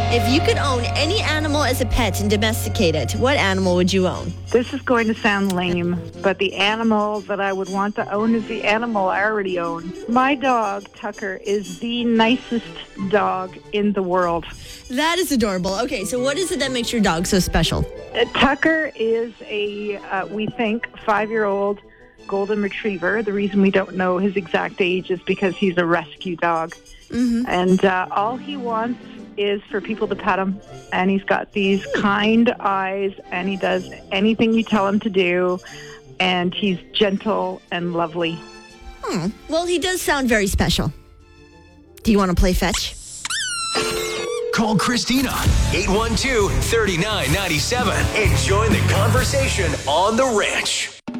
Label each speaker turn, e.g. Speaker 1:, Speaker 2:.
Speaker 1: If you could own any animal as a pet and domesticate it, what animal would you own?
Speaker 2: This is going to sound lame, but the animal that I would want to own is the animal I already own. My dog, Tucker, is the nicest dog in the world.
Speaker 1: That is adorable. Okay, so what is it that makes your dog so special?
Speaker 2: Tucker is we think, 5-year-old golden retriever. The reason we don't know his exact age is because he's a rescue dog. Mm-hmm. And all he wants is for people to pet him. And he's got these kind eyes, and he does anything you tell him to do. And he's gentle and lovely.
Speaker 1: Well, he does sound very special. Do you want to play fetch?
Speaker 3: Call Christina, 812-3997, and join the conversation on The Ranch.